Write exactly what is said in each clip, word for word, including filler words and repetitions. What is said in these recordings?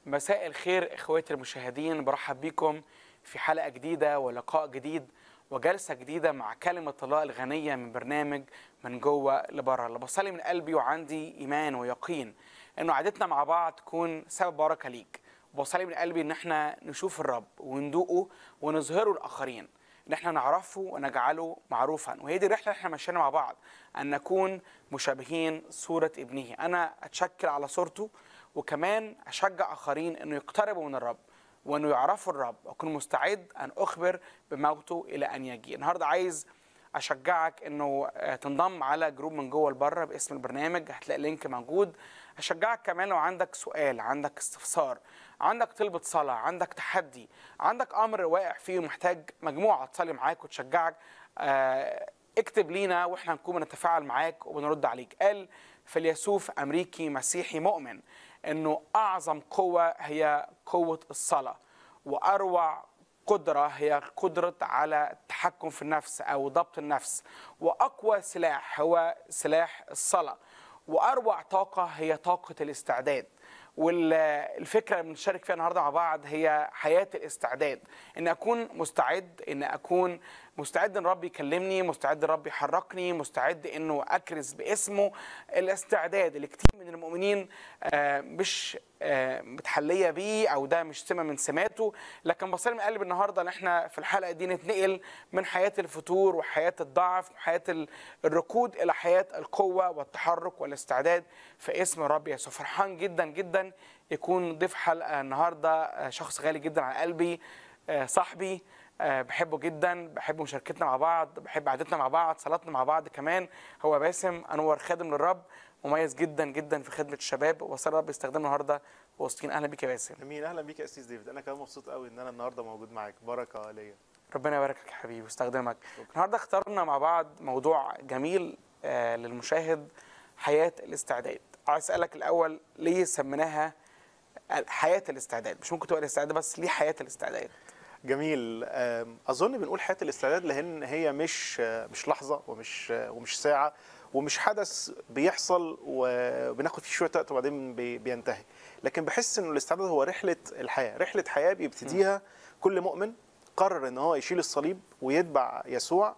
مساء الخير اخواتي المشاهدين، برحب بكم في حلقة جديدة ولقاء جديد وجلسة جديدة مع كلمة الله الغنية من برنامج من جوه لبره. اللي بصلي من قلبي وعندي إيمان ويقين إنه عادتنا مع بعض تكون سبب بركة ليك. وبصلي من قلبي إن احنا نشوف الرب وندوقه ونظهره للآخرين، إن احنا نعرفه ونجعله معروفا. وهي دي الرحلة اللي احنا ماشيين مع بعض، أن نكون مشابهين صورة ابنه. أنا أتشكل على صورته، وكمان أشجع آخرين أنه يقتربوا من الرب وأنه يعرفوا الرب، وأكون مستعد أن أخبر بموته إلى أن يجي. النهاردة عايز أشجعك أنه تنضم على جروب من جوه لبره باسم البرنامج، هتلاقي لينك موجود. أشجعك كمان لو عندك سؤال، عندك استفسار، عندك طلبة صلاة، عندك تحدي، عندك أمر واقع فيه ومحتاج مجموعة تصلي معاك وتشجعك، اكتب لينا واحنا نكون بنتفاعل معاك وبنرد عليك. قال فيلسوف أمريكي مسيحي مؤمن أنه أعظم قوة هي قوة الصلاة، وأروع قدرة هي قدرة على التحكم في النفس أو ضبط النفس، وأقوى سلاح هو سلاح الصلاة، وأروع طاقة هي طاقة الاستعداد. والفكرة اللي بنشارك فيها النهاردة مع بعض هي حياة الاستعداد، إن أكون مستعد، إن أكون مستعد إن ربي يكلمني، مستعد إن ربي يحركني، مستعد إنه أكرز باسمه. الاستعداد اللي كتير من المؤمنين مش متحلية بيه، أو ده مش سمة من سماته. لكن بصير من قلب النهاردة إن احنا في الحلقة دي نتنقل من حياة الفتور وحياة الضعف وحياة الركود إلى حياة القوة والتحرك والاستعداد في اسم الرب يسوع. فرحان جدا جدا يكون ضيف حلقة النهاردة شخص غالي جدا على قلبي، صاحبي، بحبه جدا، بحب مشاركتنا مع بعض، بحب قعدتنا مع بعض، صلاتنا مع بعض. كمان هو باسم أنور، خادم للرب مميز جدا جدا في خدمة الشباب، وصار الرب يستخدمه النهارده وسطين. اهلا بيك يا باسم. امين. اهلا بيك يا استاذ ديفيد. انا كمان مبسوط قوي ان انا النهارده موجود معاك، بركه ليا. ربنا يباركك يا حبيبي ويستخدمك. النهارده اخترنا مع بعض موضوع جميل آه للمشاهد، حياة الاستعداد. عايز اسالك الاول، ليه سميناها حياة الاستعداد؟ مش ممكن تبقى الاستعداد بس، ليه حياة الاستعداد؟ جميل. اظن بنقول حياه الاستعداد لان هي مش مش لحظه ومش ومش ساعه ومش حدث بيحصل وبناخد فيه شويه وقت وبعدين بينتهي، لكن بحس انه الاستعداد هو رحله الحياه، رحله حياه بيبتديها كل مؤمن قرر ان هو يشيل الصليب ويتبع يسوع.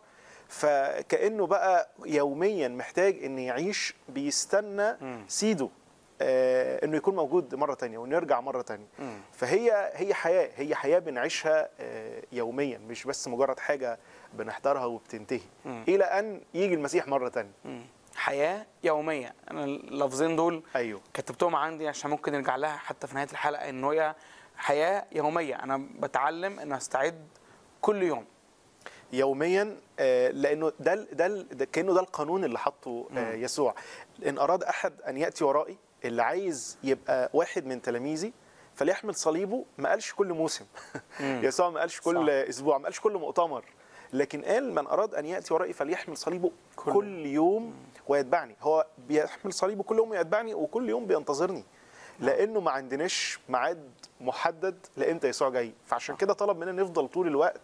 فكانه بقى يوميا محتاج ان يعيش بيستنى سيده آه انه يكون موجود مره ثانيه وانه يرجع مره ثانيه. فهي هي حياه هي حياه بنعيشها آه يوميا، مش بس مجرد حاجه بنحضرها وبتنتهي مم. الى ان يجي المسيح مره ثانيه. حياه يوميه. انا اللفظين دول ايوه كتبتهم عندي عشان ممكن نرجع لها حتى في نهايه الحلقه، ان هي حياه يوميه. انا بتعلم ان استعد كل يوم يوميا، لانه ده ده, ده كانه ده القانون اللي حطه يسوع. ان اراد احد ان ياتي ورائي، اللي عايز يبقى واحد من تلاميذي فليحمل صليبه. ما قالش كل موسم يسوع ما قالش كل صح. اسبوع، ما قالش كل مؤتمر، لكن قال من اراد ان ياتي ورائي فليحمل صليبه كل, كل يوم ويتبعني. هو بيحمل صليبه كل يوم ويتبعني، وكل يوم بينتظرني، لانه ما عندناش ميعاد محدد لامتى يسوع جاي. فعشان كده طلب مننا نفضل طول الوقت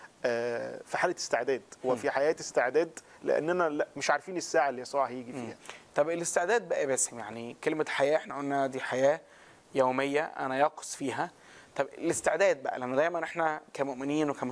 في حاله استعداد وفي حياه استعداد، لاننا مش عارفين الساعه اللي يسوع هيجي فيها. طب الاستعداد بقى باسم، يعني كلمه حياه احنا قلنا دي حياه يوميه انا يقص فيها. طب الاستعداد بقى، لما دايما احنا كمؤمنين وكم